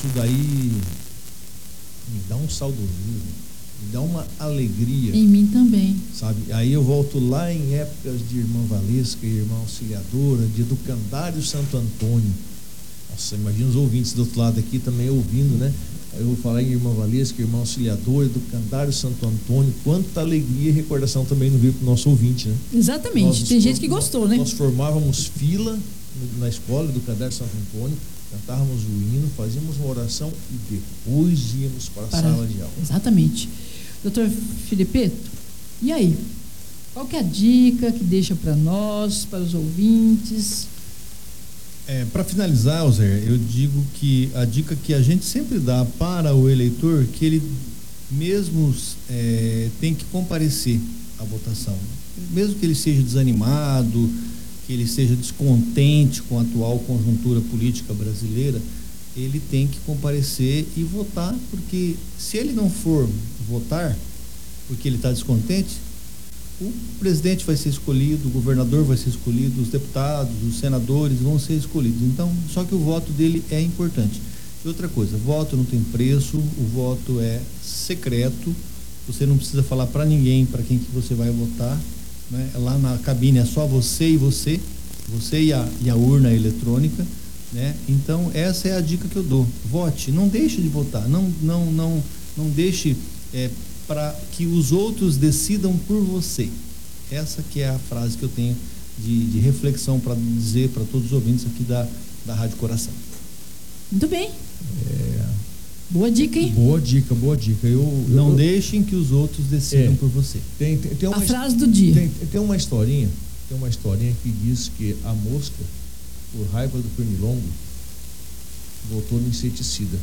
daí me dá um saudosismo, me dá uma alegria. Em mim também. Sabe? Aí eu volto lá em épocas de irmã Valesca, irmã Auxiliadora, de Educandário Santo Antônio. Nossa, imagina os ouvintes do outro lado aqui também ouvindo, né? Aí eu vou falar em irmã Valesca, irmã Auxiliadora, Educandário Santo Antônio. Quanta alegria e recordação também não veio para o nosso ouvinte, né? Exatamente. Tem gente que gostou, né? Nós formávamos fila na escola do Educandário Santo Antônio, cantávamos o hino, fazíamos uma oração e depois íamos para a sala de aula. Exatamente. Doutor Filipeto, e aí? Qual que é a dica que deixa para nós, para os ouvintes? Para finalizar, Alzer, eu digo que a dica que a gente sempre dá para o eleitor, que ele mesmo tem que comparecer à votação. Mesmo que ele seja desanimado, que ele seja descontente com a atual conjuntura política brasileira, ele tem que comparecer e votar, porque se ele não for votar, porque ele está descontente, o presidente vai ser escolhido, o governador vai ser escolhido, os deputados, os senadores vão ser escolhidos. Então, só que o voto dele é importante. E outra coisa, voto não tem preço, o voto é secreto, você não precisa falar para ninguém para quem que você vai votar, né? Lá na cabine é só você e a urna eletrônica, né? Então, essa é a dica que eu dou. Vote, não deixe de votar, não deixe para que os outros decidam por você. Essa que é a frase que eu tenho de reflexão para dizer para todos os ouvintes aqui da Rádio Coração. Muito bem. Boa dica, hein? Boa dica. Não deixem que os outros decidam por você. Tem uma frase do dia. Tem uma historinha que diz que a mosca, por raiva do pernilongo, voltou no inseticida.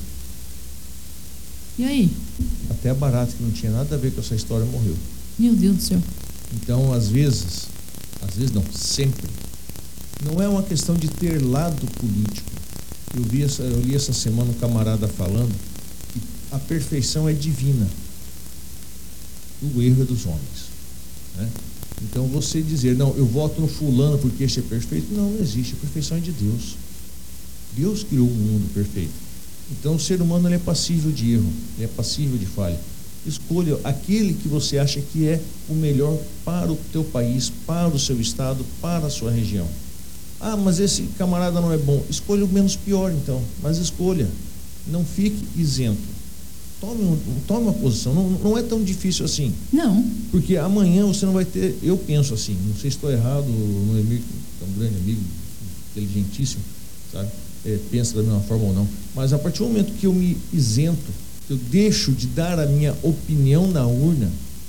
E aí? Até a barata, que não tinha nada a ver com essa história, morreu. Meu Deus do céu. Então, às vezes não, sempre. Não é uma questão de ter lado político. Eu li essa semana um camarada falando que a perfeição é divina. O erro é dos homens, né? Então, você dizer, não, eu voto no fulano porque este é perfeito, não existe. A perfeição é de Deus. Deus criou um mundo perfeito. Então, o ser humano ele é passível de erro, ele é passível de falha. Escolha aquele que você acha que é o melhor para o teu país, para o seu estado, para a sua região. Ah, mas esse camarada não é bom. Escolha o menos pior, então. Mas escolha. Não fique isento. Tome uma posição. Não é tão difícil assim. Não. Porque amanhã você não vai ter... Eu penso assim, não sei se estou errado, o Noemir, que é um grande amigo, inteligentíssimo, sabe? Pensa da mesma forma ou não, mas a partir do momento que eu me isento, eu deixo de dar a minha opinião na urna,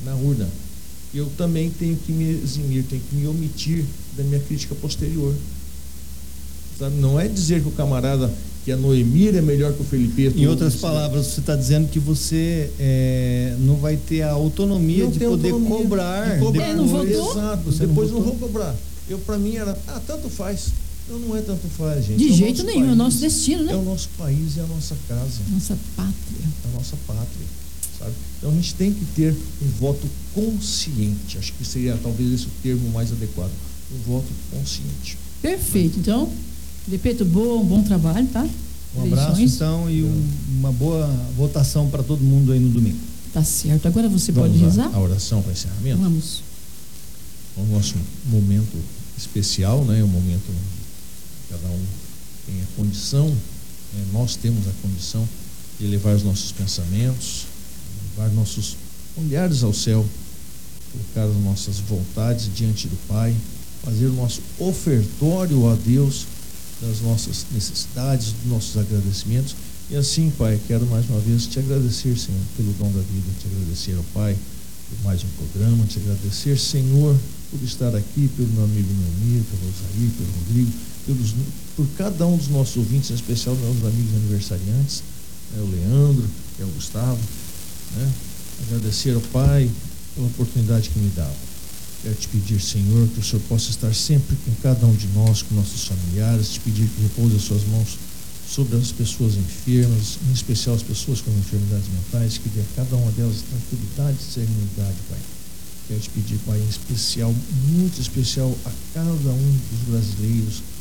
eu também tenho que me eximir, tenho que me omitir da minha crítica posterior, sabe? Não é dizer que o camarada, que a Noemir é melhor que o Felipeto. Em outras palavras, você está dizendo que você não vai ter a autonomia de poder cobrar. Não votou? Exato, depois não vou cobrar. Para mim era, tanto faz. Não é tanto faz, gente. De jeito nenhum, é o nosso destino, né? É o nosso país, é a nossa casa. Nossa pátria. A nossa pátria, sabe? Então a gente tem que ter um voto consciente. Acho que seria talvez esse o termo mais adequado. Um voto consciente. Perfeito. Então, Filipeto, um bom trabalho, tá? Um abraço, então, e uma boa votação para todo mundo aí no domingo. Tá certo. Agora você pode rezar? A oração para encerramento? Vamos. O nosso momento especial, né? Um momento... Cada um tem a condição, nós temos a condição de elevar os nossos pensamentos, levar nossos olhares ao céu, colocar as nossas vontades diante do Pai, fazer o nosso ofertório a Deus das nossas necessidades, dos nossos agradecimentos. E assim, Pai, quero mais uma vez te agradecer, Senhor, pelo dom da vida, te agradecer ao Pai por mais um programa, te agradecer, Senhor, por estar aqui, pelo meu amigo Noemir, pelo Osair, pelo Rodrigo, por cada um dos nossos ouvintes, em especial meus amigos aniversariantes, o Leandro, o Gustavo, né? Agradecer ao Pai pela oportunidade que me dá. Quero te pedir, Senhor, que o Senhor possa estar sempre com cada um de nós, com nossos familiares, te pedir que repouse as suas mãos sobre as pessoas enfermas, em especial as pessoas com enfermidades mentais, que dê a cada uma delas tranquilidade e serenidade, Pai. Quero te pedir, Pai, em especial, muito especial, a cada um dos brasileiros